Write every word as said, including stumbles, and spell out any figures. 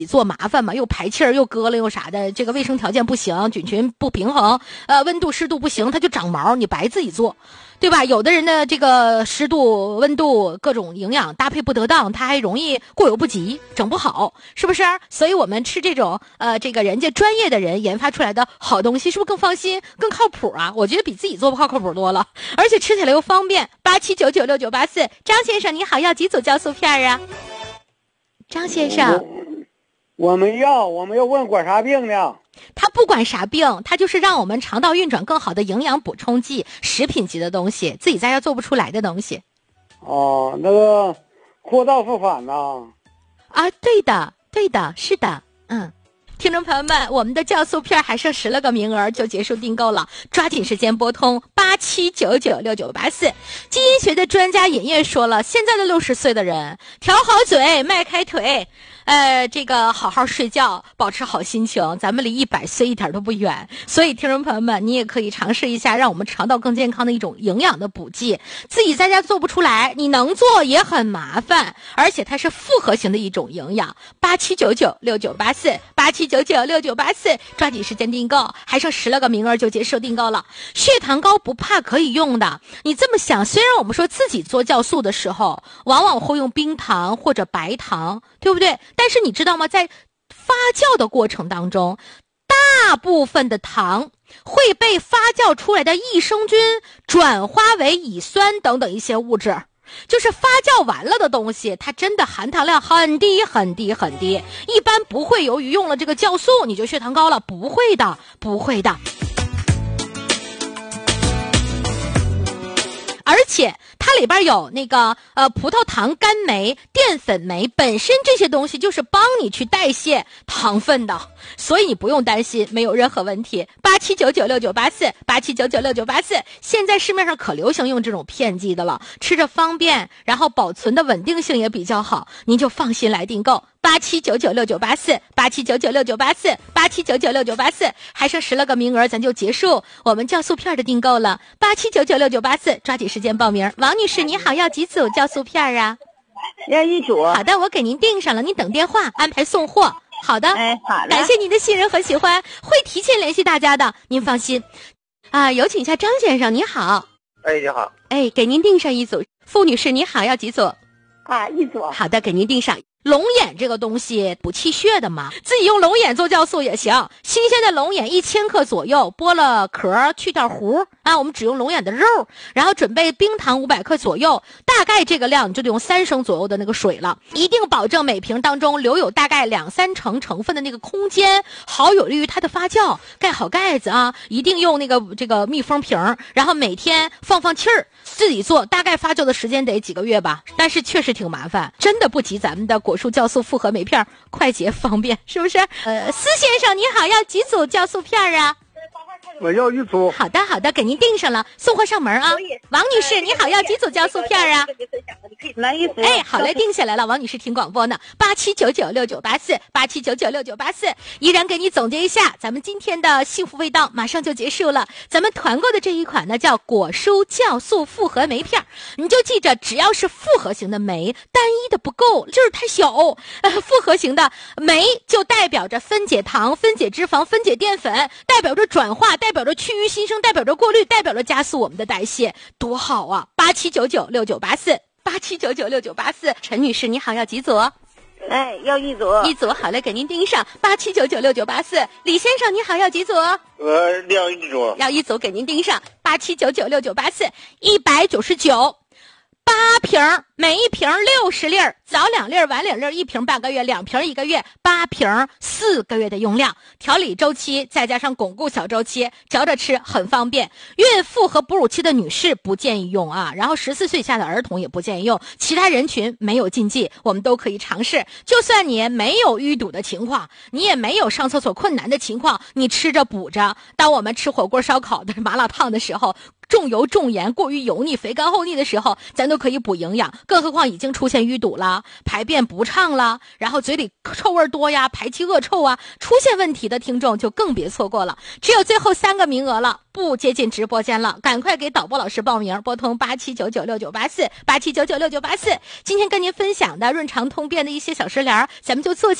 做麻烦嘛，又排气儿又割了又啥的，这个卫生条件不行，菌群不平衡，呃，温度湿度不行，它就长毛，你白自己做，对吧？有的人的这个湿度、温度各种营养搭配不得当，它还容易过犹不及，整不好，是不是？所以我们吃这种呃，这个人家专业的人研发出来的好东西，是不是更放心、更靠谱啊？我觉得比自己做不靠靠谱多了，而且吃起来又方便。八七九九六九八四，张先生你好，要几组酵素片啊？张先生。 我们要我们要问管啥病呢？ 它不管啥病，它就是让我们肠道运转更好的营养补充剂，食品级的东西，自己在家做不出来的东西。 哦，那个扩大复返呢？ 啊，对的，对的，是的，嗯。听众朋友们，我们的酵素片还剩十来个名额就结束订购了，抓紧时间拨通八七九九六九八四。基因学的专家尹烨说了，现在的六十岁的人，调好嘴，迈开腿，呃，这个好好睡觉，保持好心情，咱们离一百岁一点都不远。所以，听众朋友们，你也可以尝试一下，让我们肠道更健康的一种营养的补剂。自己在家做不出来，你能做也很麻烦，而且它是复合型的一种营养。八七九九六九八四，八七九九六九八四，抓紧时间订购，还剩十来个名额就结束订购了。血糖高不怕可以用的，你这么想，虽然我们说自己做酵素的时候，往往会用冰糖或者白糖，对不对？但是你知道吗？在发酵的过程当中，大部分的糖会被发酵出来的益生菌转化为乙酸等等一些物质。就是发酵完了的东西，它真的含糖量很低很低很低，一般不会由于用了这个酵素你就血糖高了，不会的，不会的。而且它里边有那个呃葡萄糖苷酶、淀粉酶，本身这些东西就是帮你去代谢糖分的，所以你不用担心，没有任何问题。八七九九六九八四，八七九九六九八四，现在市面上可流行用这种片剂的了，吃着方便，然后保存的稳定性也比较好，您就放心来订购。八七九九六九八四，八七九九六九八四，八七九九六九八四，还剩十来个名额，咱就结束我们酵素片的订购了。八七九九六九八四，抓紧时间报名。王女士，你好，要几组酵素片啊？ 要一组。 好的，我给您订上了，您等电话安排送货。好的， 哎，好的， 感谢您的信任和喜欢，会提前联系大家的，您放心。啊，有请一下张先生，你好。 哎，你好。 哎，给您订上一组。傅女士，你好，要几组？ 啊，一组。 好的，给您订上。龙眼这个东西补气血的嘛，自己用龙眼做酵素也行。新鲜的龙眼一千克左右，剥了壳，去掉核啊，我们只用龙眼的肉，然后准备冰糖五百克左右，大概这个量你就得用三升左右的那个水了，一定保证每瓶当中留有大概两三成成分的那个空间，好有利于它的发酵。盖好盖子啊，一定用那个这个密封瓶，然后每天放放气儿，自己做，大概发酵的时间得几个月吧，但是确实挺麻烦，真的不及咱们的果蔬酵素复合酶片快捷方便，是不是？呃，司先生你好，要几组酵素片啊？ 我要一组。 好的好的，给您订上了，送货上门啊。王女士你好，要几组酵素片啊？ 来一组。 哎，好嘞，定下来了。王女士听广播呢，八七九九六九八四，八七九九六九八四。依然给你总结一下，咱们今天的幸福味道马上就结束了。咱们团购的这一款呢，叫果蔬酵素复合酶片，你就记着，只要是复合型的酶，单一的不够，就是太小。呃，复合型的酶就代表着分解糖、分解脂肪、分解淀粉，代表着转化，代表着去瘀新生，代表着过滤，代表着加速我们的代谢，多好啊！八七九九六九八四。八七九九六九八四，陈女士你好，要几组？ 哎，要一组。 一组，好嘞，给您订上。八七九九六九八四，李先生你好，要几组？ 呃，要一组。 要一组，给您订上。八七九九六九八四，一百九十九，八瓶，每一瓶六十粒儿，早两粒儿，晚两粒儿，一瓶半个月，两瓶一个月，八瓶四个月的用量。调理周期再加上巩固小周期，嚼着吃很方便。孕妇和哺乳期的女士不建议用啊，然后十四岁以下的儿童也不建议用，其他人群没有禁忌，我们都可以尝试。就算你没有淤堵的情况，你也没有上厕所困难的情况，你吃着补着，当我们吃火锅烧烤的麻辣烫的时候，重油重盐过于油腻肥甘厚腻的时候，咱都可以补营养，更何况已经出现淤堵了，排便不畅了，然后嘴里臭味多呀，排气恶臭啊，出现问题的听众就更别错过了，只有最后三个名额了，不接近直播间了，赶快给导播老师报名，拨通八七九九六九八四，八七九九六九八四。今天跟您分享的润肠通便的一些小食疗，咱们就做起